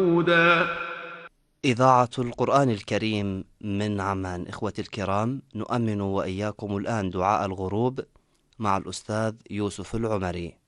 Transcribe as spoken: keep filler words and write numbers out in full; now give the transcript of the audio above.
إذاعة القرآن الكريم من عمان. إخوتي الكرام، نؤمن وإياكم الآن دعاء الغروب مع الأستاذ يوسف العمري.